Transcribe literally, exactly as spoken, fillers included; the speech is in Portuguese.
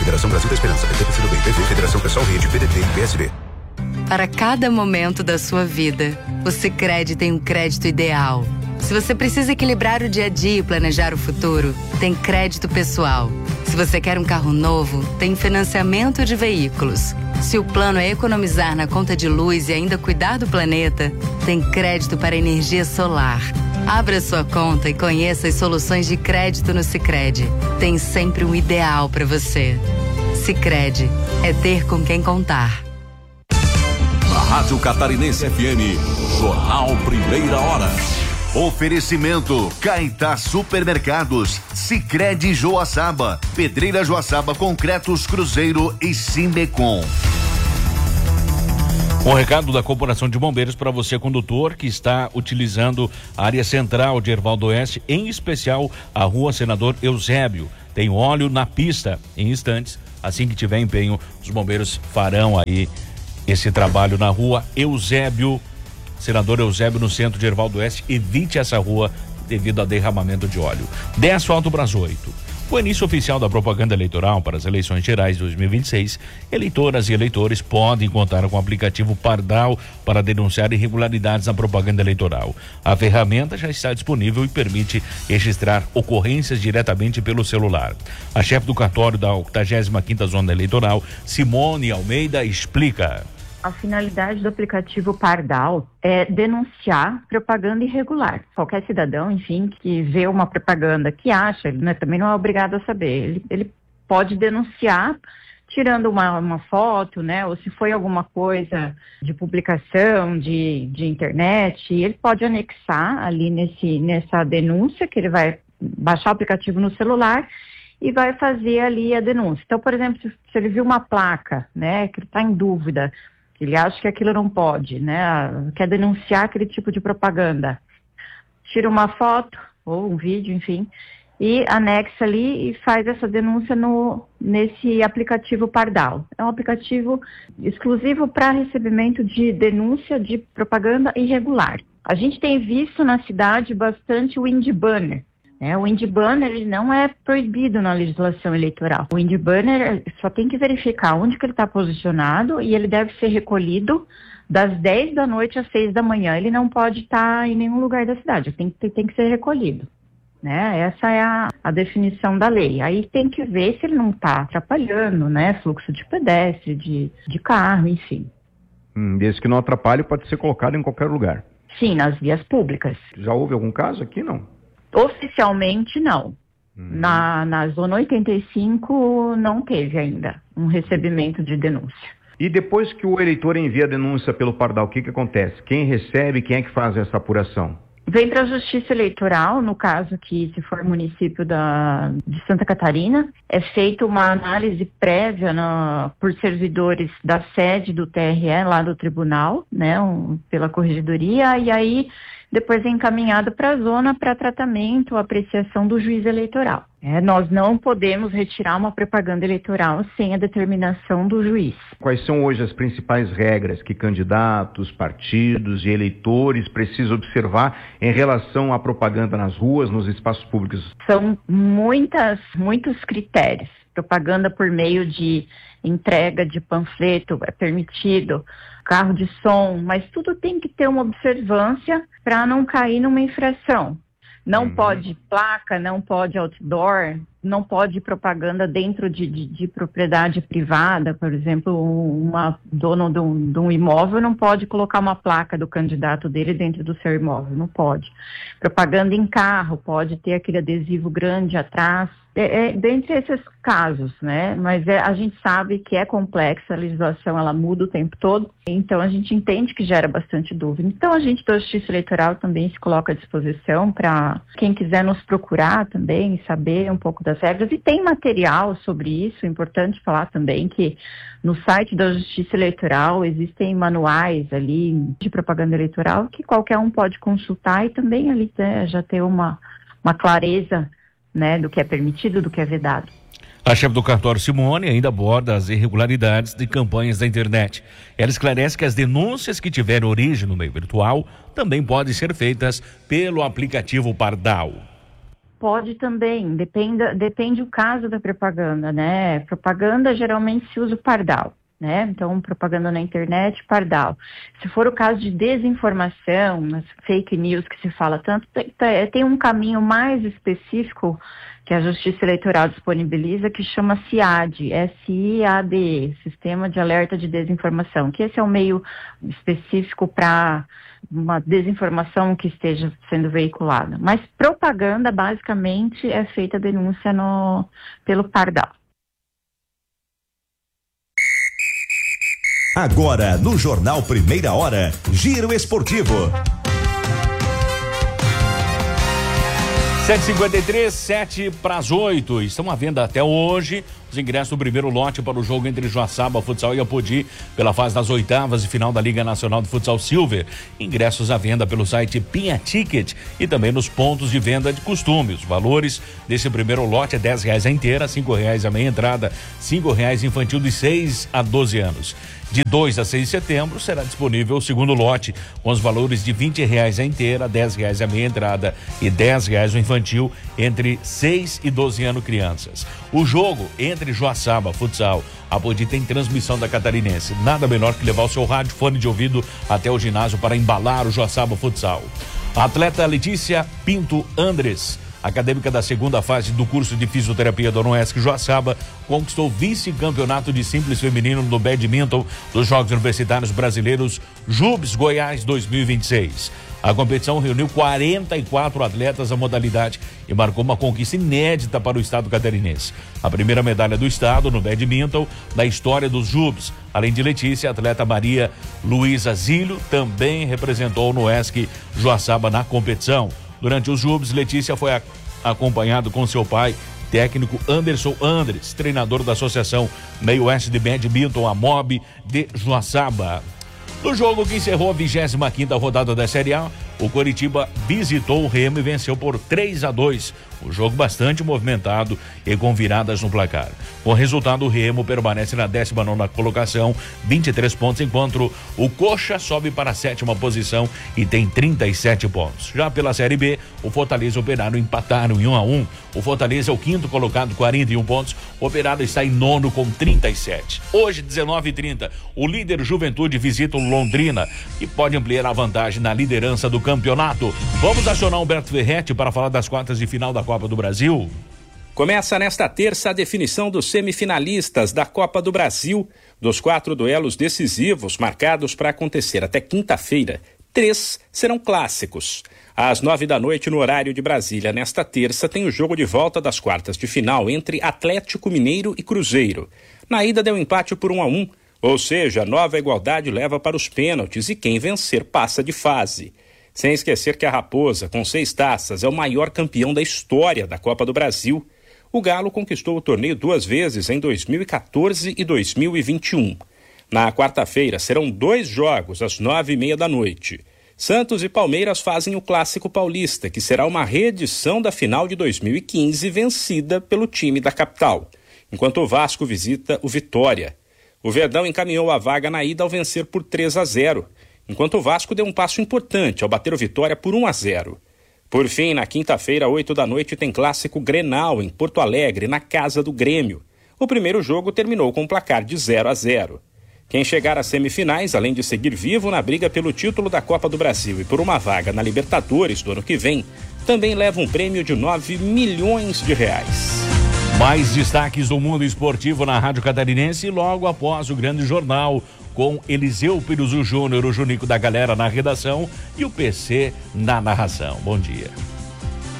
Federação Brasil da Esperança, P T P C do Bem, P V, Federação Pessoal Rede, P D T e P S B. Para cada momento da sua vida, o Sicredi tem um crédito ideal. Se você precisa equilibrar o dia a dia e planejar o futuro, tem crédito pessoal. Se você quer um carro novo, tem financiamento de veículos. Se o plano é economizar na conta de luz e ainda cuidar do planeta, tem crédito para energia solar. Abra sua conta e conheça as soluções de crédito no Sicredi. Tem sempre um ideal para você. Sicredi é ter com quem contar. Na Rádio Catarinense F M, Jornal Primeira Hora. Oferecimento Caetá Supermercados, Sicredi Joaçaba, Pedreira Joaçaba Concretos Cruzeiro e Simbecom. Um recado da Corporação de Bombeiros para você, condutor, que está utilizando a área central de Hervaldo Oeste, em especial a Rua Senador Eusébio. Tem óleo na pista. Em instantes, assim que tiver empenho, os bombeiros farão aí esse trabalho na Rua Eusébio, Senador Eusébio, no centro de Hervaldo Oeste. Evite essa rua devido a derramamento de óleo. dez Asfalto Brás oito. O início oficial da propaganda eleitoral para as eleições gerais de dois mil e vinte e seis, eleitoras e eleitores podem contar com o aplicativo Pardal para denunciar irregularidades na propaganda eleitoral. A ferramenta já está disponível e permite registrar ocorrências diretamente pelo celular. A chefe do cartório da oitagésima quinta Zona Eleitoral, Simone Almeida, explica. A finalidade do aplicativo Pardal é denunciar propaganda irregular. Qualquer cidadão, enfim, que vê uma propaganda que acha, ele né, também não é obrigado a saber, ele, ele pode denunciar tirando uma, uma foto, né, ou se foi alguma coisa de publicação, de, de internet, ele pode anexar ali nesse, nessa denúncia, que ele vai baixar o aplicativo no celular e vai fazer ali a denúncia. Então, por exemplo, se, se ele viu uma placa, né, que ele está em dúvida, ele acha que aquilo não pode, né? Quer denunciar aquele tipo de propaganda. Tira uma foto ou um vídeo, enfim, e anexa ali e faz essa denúncia no, nesse aplicativo Pardal. É um aplicativo exclusivo para recebimento de denúncia de propaganda irregular. A gente tem visto na cidade bastante o Windbanner. É, o Windbanner ele não é proibido na legislação eleitoral. O Windbanner só tem que verificar onde que ele está posicionado e ele deve ser recolhido das dez da noite às seis da manhã. Ele não pode estar tá em nenhum lugar da cidade, tem, tem, tem que ser recolhido. Né? Essa é a, a definição da lei. Aí tem que ver se ele não está atrapalhando, né? Fluxo de pedestre, de, de carro, enfim. Hum, desde que não atrapalhe, pode ser colocado em qualquer lugar. Sim, nas vias públicas. Já houve algum caso aqui, não? Oficialmente, não. Hum. Na, na Zona oitenta e cinco, não teve ainda um recebimento de denúncia. E depois que o eleitor envia a denúncia pelo Pardal, o que que acontece? Quem recebe, quem é que faz essa apuração? Vem para a Justiça Eleitoral, no caso que se for município da, de Santa Catarina, é feita uma análise prévia na, por servidores da sede do T R E, lá do tribunal, né, um, pela corregedoria, e aí depois é encaminhado para a zona para tratamento, apreciação do juiz eleitoral. É, nós não podemos retirar uma propaganda eleitoral sem a determinação do juiz. Quais são hoje as principais regras que candidatos, partidos e eleitores precisam observar em relação à propaganda nas ruas, nos espaços públicos? São muitas, muitos critérios. Propaganda por meio de entrega de panfleto é permitido, carro de som, mas tudo tem que ter uma observância para não cair numa infração. Não uhum. pode placa, não pode outdoor, não pode propaganda dentro de, de, de propriedade privada, por exemplo, uma dono de um, de um imóvel não pode colocar uma placa do candidato dele dentro do seu imóvel, não pode. Propaganda em carro, pode ter aquele adesivo grande atrás, é, é, dentre esses casos, né, mas é, a gente sabe que é complexa, a legislação ela muda o tempo todo, então a gente entende que gera bastante dúvida. Então a gente da Justiça Eleitoral também se coloca à disposição para quem quiser nos procurar também, saber um pouco das regras, e tem material sobre isso. É importante falar também que no site da Justiça Eleitoral existem manuais ali de propaganda eleitoral que qualquer um pode consultar e também ali né, já ter uma, uma clareza, né, do que é permitido, do que é vedado. A chefe do cartório, Simone, ainda aborda as irregularidades de campanhas da internet. Ela esclarece que as denúncias que tiverem origem no meio virtual também podem ser feitas pelo aplicativo Pardal. pode também, dependa, depende do caso da propaganda, né? Propaganda geralmente se usa o pardal, né? Então, propaganda na internet, pardal. Se for o caso de desinformação, as fake news que se fala tanto, tem um caminho mais específico que a Justiça Eleitoral disponibiliza, que chama SIAD, S I A D E, Sistema de Alerta de Desinformação, que esse é o meio específico para uma desinformação que esteja sendo veiculada. Mas propaganda, basicamente, é feita a denúncia no, pelo pardal. Agora, no Jornal Primeira Hora, Giro Esportivo. sete e cinquenta e três, sete para as oito. Estão à venda até hoje os ingressos do primeiro lote para o jogo entre Joaçaba Futsal e Apodi pela fase das oitavas e final da Liga Nacional de Futsal Silver. Ingressos à venda pelo site Pinha Ticket e também nos pontos de venda de costume. Os valores desse primeiro lote é dez reais a inteira, cinco reais a meia entrada, cinco reais infantil de seis a doze anos. De dois a seis de setembro será disponível o segundo lote, com os valores de vinte reais a inteira, dez reais a meia entrada e dez reais o infantil entre seis e doze anos crianças. O jogo entre Joaçaba Futsal Apodi tem transmissão da Catarinense. Nada melhor que levar o seu rádio, fone de ouvido até o ginásio para embalar o Joaçaba Futsal. A atleta Letícia Pinto Andres, acadêmica da segunda fase do curso de fisioterapia do Unesc Joaçaba, conquistou vice-campeonato de simples feminino no badminton dos Jogos Universitários Brasileiros Jubes Goiás dois mil e vinte e seis. A competição reuniu quarenta e quatro atletas da modalidade e marcou uma conquista inédita para o estado catarinense. A primeira medalha do estado no badminton da história dos Jubes. Além de Letícia, a atleta Maria Luísa Zílio também representou o Unesc Joaçaba na competição. Durante os Jubes, Letícia foi a, acompanhado com seu pai, técnico Anderson Andres, treinador da Associação Meio Oeste de Badminton, a M O B de Joaçaba. No jogo que encerrou a vigésima quinta rodada da Série A, o Coritiba visitou o Remo e venceu por três a dois. Um jogo bastante movimentado e com viradas no placar. Com o resultado, o Remo permanece na décima nona colocação, vinte e três pontos, enquanto o Coxa sobe para a sétima posição e tem trinta e sete pontos. Já pela Série B, o Fortaleza e o Operário empataram em um a um. O Fortaleza é o quinto colocado, quarenta e um pontos. O Operário está em nono com trinta e sete. Hoje, dezenove e trinta, o líder Juventude visita o Londrina e pode ampliar a vantagem na liderança do campeonato. Vamos acionar Humberto Ferretti para falar das quartas de final da Copa do Brasil. Começa nesta terça a definição dos semifinalistas da Copa do Brasil. Dos quatro duelos decisivos marcados para acontecer até quinta-feira, três serão clássicos. Às nove da noite, no horário de Brasília, nesta terça, tem o jogo de volta das quartas de final entre Atlético Mineiro e Cruzeiro. Na ida deu empate por um a um, ou seja, a nova igualdade leva para os pênaltis e quem vencer passa de fase. Sem esquecer que a Raposa, com seis taças, é o maior campeão da história da Copa do Brasil. O Galo conquistou o torneio duas vezes, em dois mil e quatorze e dois mil e vinte e um. Na quarta-feira serão dois jogos às nove e meia da noite. Santos e Palmeiras fazem o Clássico Paulista, que será uma reedição da final de dois mil e quinze, vencida pelo time da capital, enquanto o Vasco visita o Vitória. O Verdão encaminhou a vaga na ida ao vencer por três a zero, enquanto o Vasco deu um passo importante ao bater o Vitória por um a zero. Por fim, na quinta-feira, oito da noite, tem Clássico Grenal em Porto Alegre, na casa do Grêmio. O primeiro jogo terminou com um placar de zero a zero. Quem chegar às semifinais, além de seguir vivo na briga pelo título da Copa do Brasil e por uma vaga na Libertadores do ano que vem, também leva um prêmio de nove milhões de reais. Mais destaques do mundo esportivo na Rádio Catarinense logo após o grande jornal, com Eliseu Piruzu Júnior, o Junico da Galera na redação e o P C na narração. Bom dia.